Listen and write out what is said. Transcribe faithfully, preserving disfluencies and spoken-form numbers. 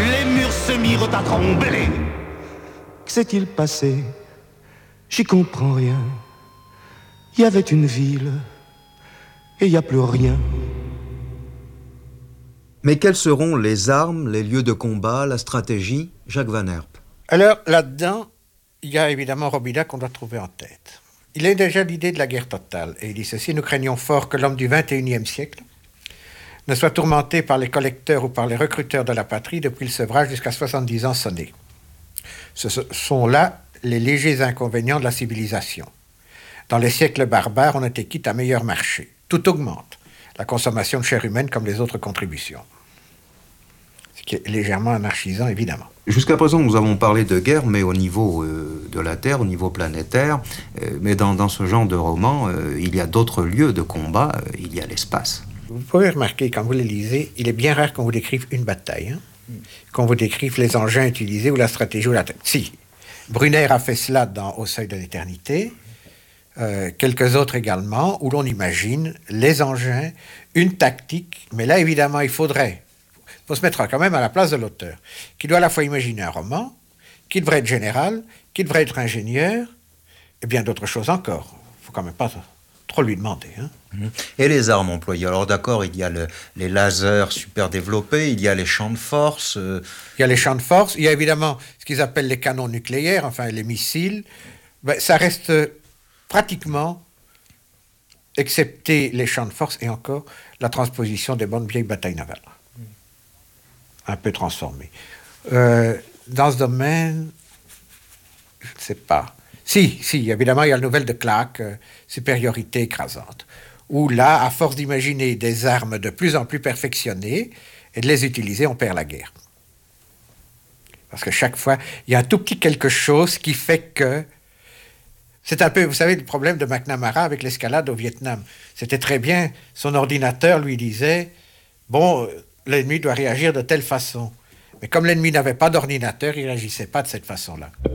les murs se mirent à trembler. Que s'est-il passé? J'y comprends rien. Il y avait une ville et il n'y a plus rien. Mais quelles seront les armes, les lieux de combat, la stratégie? Jacques Van Herp. Alors, là-dedans, il y a évidemment Robida qu'on doit trouver en tête. Il a déjà l'idée de la guerre totale. Et il dit ceci: nous craignons fort que l'homme du vingt et unième siècle ne soit tourmenté par les collecteurs ou par les recruteurs de la patrie depuis le sevrage jusqu'à soixante-dix ans sonnés. Ce sont là les légers inconvénients de la civilisation. Dans les siècles barbares, on était quitte à meilleur marché. Tout augmente. La consommation de chair humaine comme les autres contributions. Ce qui est légèrement anarchisant, évidemment. Jusqu'à présent, nous avons parlé de guerre, mais au niveau euh, de la Terre, au niveau planétaire. Euh, mais dans, dans ce genre de roman, euh, il y a d'autres lieux de combat. Euh, il y a l'espace. Vous pouvez remarquer, quand vous les lisez, il est bien rare qu'on vous décrive une bataille. Hein, mm. Qu'on vous décrive les engins utilisés ou la stratégie ou la tactique. Si, Brunner a fait cela dans Au seuil de l'éternité. Euh, quelques autres également, où l'on imagine les engins, une tactique. Mais là, évidemment, il faudrait... Il faut se mettre quand même à la place de l'auteur, qui doit à la fois imaginer un roman, qui devrait être général, qui devrait être ingénieur, et bien d'autres choses encore. Il ne faut quand même pas trop lui demander. Hein. Et les armes employées? Alors d'accord, il y a le, les lasers super développés, il y a les champs de force. Euh... Il y a les champs de force, il y a évidemment ce qu'ils appellent les canons nucléaires, enfin les missiles. Ben, ça reste pratiquement, excepté les champs de force, et encore la transposition des bonnes vieilles batailles navales. Un peu transformé. Euh, dans ce domaine, je ne sais pas. Si, si, évidemment, il y a la nouvelle de Clark, euh, supériorité écrasante, où là, à force d'imaginer des armes de plus en plus perfectionnées et de les utiliser, on perd la guerre. Parce que chaque fois, il y a un tout petit quelque chose qui fait que... C'est un peu, vous savez, le problème de McNamara avec l'escalade au Vietnam. C'était très bien, son ordinateur lui disait, bon... l'ennemi doit réagir de telle façon. Mais comme l'ennemi n'avait pas d'ordinateur, il ne réagissait pas de cette façon-là.